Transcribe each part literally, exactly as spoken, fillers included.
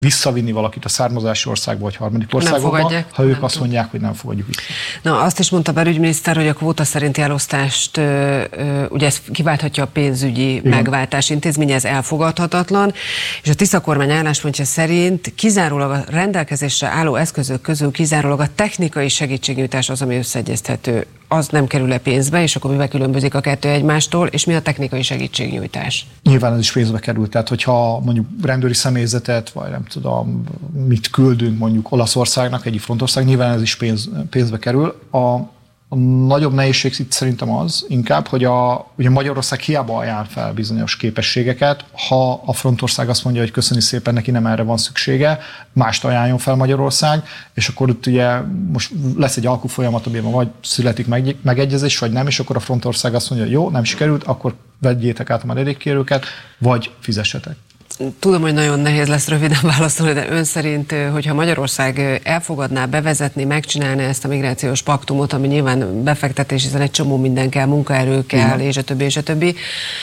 visszavinni valakit a származási országba vagy harmadik országokba, ha ők azt mondják, hogy nem fogadjuk vissza. Na, azt is mondta belügyminiszter, hogy a kvóta szerinti elosztást, ö, ö, ugye ez kiválthatja a pénzügyi Igen. megváltás intézménye, ez elfogadhatatlan, és a Tisza kormány álláspontja szerint kizárólag a rendelkezésre álló eszközök közül kizárólag a technikai segítségnyújtás az, ami összeegyeztethető. Az nem kerül-e pénzbe, és akkor mivel különbözik a kettő egymástól, és mi a technikai segítségnyújtás? Nyilván ez is pénzbe kerül, tehát hogyha mondjuk rendőri személyzetet, vagy nem tudom, mit küldünk mondjuk Olaszországnak, egyik frontország, nyilván ez is pénz, pénzbe kerül. A, a nagyobb nehézség itt szerintem az inkább, hogy a, ugye Magyarország hiába ajánl fel bizonyos képességeket, ha a frontország azt mondja, hogy köszöni szépen, neki nem erre van szüksége, mást ajánljon fel Magyarország, és akkor ott ugye most lesz egy alkufolyamat, amiben vagy születik meg, megegyezés, vagy nem, és akkor a frontország azt mondja, hogy jó, nem sikerült, akkor vegyétek át a menedékkérőket, vagy fizessetek. Tudom, hogy nagyon nehéz lesz röviden válaszolni, de ön szerint, hogyha Magyarország elfogadná bevezetni, megcsinálná ezt a migrációs paktumot, ami nyilván befektetés, hiszen egy csomó minden kell, munkaerő kell, és a többi, és a többi,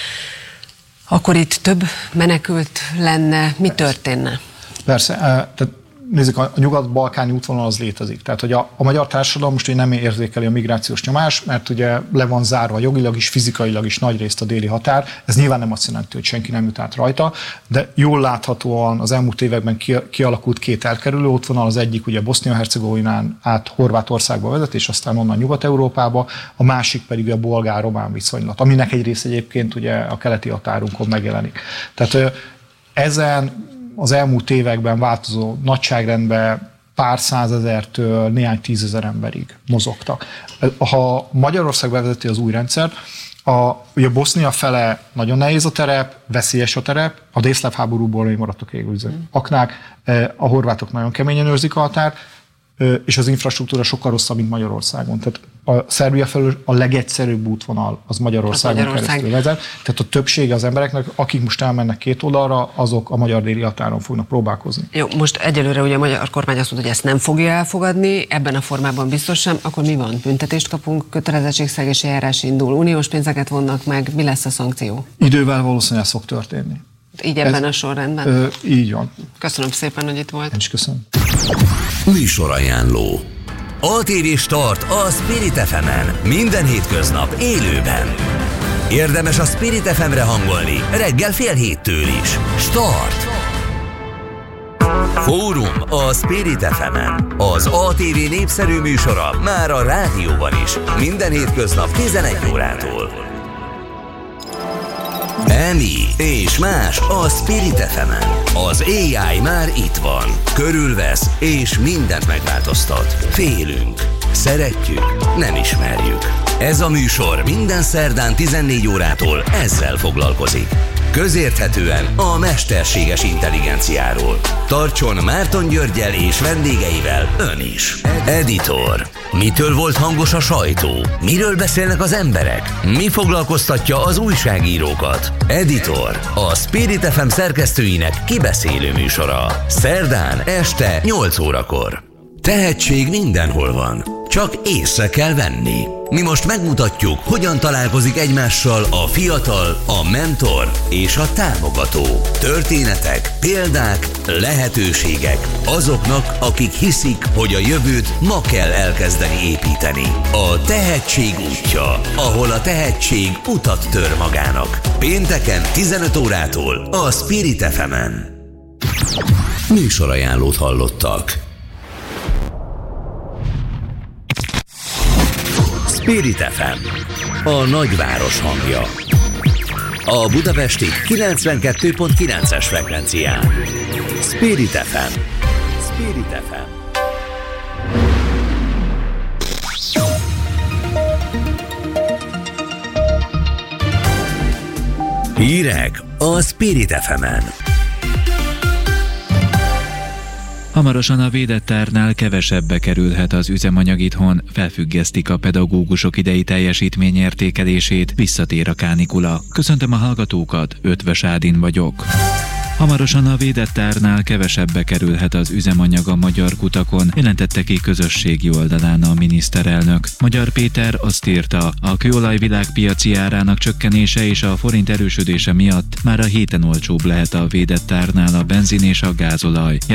akkor itt több menekült lenne, mi történne? Persze, tehát nézzük, a nyugat-balkáni útvonal az létezik. Tehát, hogy a, a magyar társadalom most ugye nem érzékeli a migrációs nyomás, mert ugye le van zárva jogilag is, fizikailag is nagy részt a déli határ. Ez nyilván nem azt jelenti, hogy senki nem jut át rajta, de jól láthatóan az elmúlt években kialakult két elkerülő útvonal, az egyik ugye Bosznia-Hercegovinán át Horvátországba vezet, és aztán onnan Nyugat-Európába, a másik pedig a bolgár-román viszonylat, aminek egy része egyébként ugye a keleti határunkon megjelenik. Tehát ezen az elmúlt években változó nagyságrendben pár százezertől néhány tízezer emberig mozogtak. Ha Magyarország bevezeti az új rendszert, a, ugye Bosznia fele nagyon nehéz a terep, veszélyes a terep, a délszláv háborúból még maradtak égőző aknák, a horvátok nagyon keményen őrzik a határt, és az infrastruktúra sokkal rosszabb, mint Magyarországon. Tehát a Szerbia felől a legegyszerűbb útvonal az Magyarországon Magyarország. keresztül vezet. Tehát a többsége az embereknek, akik most elmennek két oldalra, azok a magyar déli határon fognak próbálkozni. Jó, most egyelőre ugye a magyar kormány azt mondta, hogy ezt nem fogja elfogadni, ebben a formában biztos sem, akkor mi van? Büntetést kapunk, kötelezettségszegési eljárás indul, uniós pénzeket vonnak meg, mi lesz a szankció? Idővel valószínűleg ez fog történni. Így ebben Ez, a sorrendben? Ö, így van. Köszönöm szépen, hogy itt volt. Én is köszönöm. Műsorajánló. á té vé Start a Spirit ef emen. Minden hétköznap élőben. Érdemes a Spirit ef emre hangolni reggel fél héttől is. Start! Fórum a Spirit ef emen. Az á té vé népszerű műsora már a rádióban is. Minden hétköznap tizenegy órától. Emi és más a Spirit ef emen. Az á i már itt van. Körülvesz és mindent megváltoztat. Félünk. Szeretjük. Nem ismerjük. Ez a műsor minden szerdán tizennégy órától ezzel foglalkozik. Közérthetően a mesterséges intelligenciáról. Tartson Márton Györggyel és vendégeivel ön is. Editor. Mitől volt hangos a sajtó? Miről beszélnek az emberek? Mi foglalkoztatja az újságírókat? Editor. A Spirit ef em szerkesztőinek kibeszélő műsora. Szerdán este nyolc órakor. Tehetség mindenhol van. Csak észre kell venni. Mi most megmutatjuk, hogyan találkozik egymással a fiatal, a mentor és a támogató. Történetek, példák, lehetőségek azoknak, akik hiszik, hogy a jövőt ma kell elkezdeni építeni. A tehetség útja, ahol a tehetség utat tör magának. Pénteken tizenöt órától a Spirit ef emen. Műsorajánlót hallottak. Spirit ef em, a nagyváros hangja. A budapesti kilencvenkettő pont kilences frekvencián. Spirit ef em. Spirit ef em. Hírek a Spirit ef emen. Hamarosan a védett árnál kevesebbe kerülhet az üzemanyag itthon, felfüggesztik a pedagógusok idei teljesítményértékelését, visszatér a kánikula. Köszöntöm a hallgatókat, Ötvös Ádin vagyok. Hamarosan a védett árnál kevesebbe kerülhet az üzemanyag a magyar kutakon, jelentette ki közösségi oldalán a miniszterelnök. Magyar Péter azt írta, a kőolaj világpiaci árának csökkenése és a forint erősödése miatt már a héten olcsóbb lehet a védett árnál a benzin és a gázolaj.